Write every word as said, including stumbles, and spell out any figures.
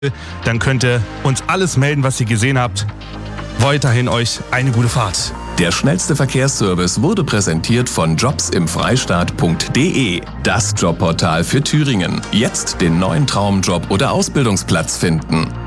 dann könnt ihr uns alles melden, was ihr gesehen habt. Weiterhin euch eine gute Fahrt. Der schnellste Verkehrsservice wurde präsentiert von jobs im freistaat punkt de, das Jobportal für Thüringen. Jetzt den neuen Traumjob oder Ausbildungsplatz finden.